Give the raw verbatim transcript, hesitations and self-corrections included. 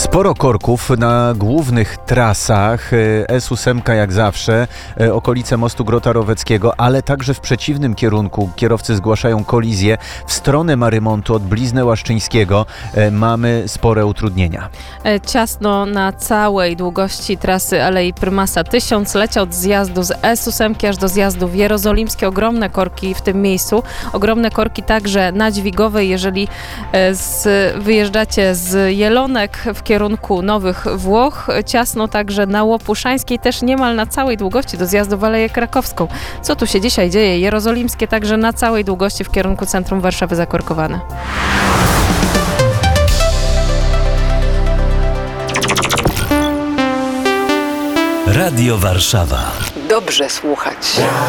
Sporo korków na głównych trasach, S osiem jak zawsze, okolice mostu Grota Roweckiego, ale także w przeciwnym kierunku. Kierowcy zgłaszają kolizję w stronę Marymontu od Blizny Łaszczyńskiego. Mamy spore utrudnienia. Ciasno na całej długości trasy Alei Prymasa Tysiąclecia od zjazdu z S osiem aż do zjazdu w Jerozolimskie. Ogromne korki w tym miejscu. Ogromne korki także na Dźwigowej, jeżeli z, wyjeżdżacie z Jelonek w kierunku Nowych Włoch. Ciasno także na Łopuszańskiej, też niemal na całej długości do zjazdu w Aleję Krakowską. Co tu się dzisiaj dzieje? Jerozolimskie także na całej długości w kierunku centrum Warszawy zakorkowane. Radio Warszawa. Dobrze słuchać.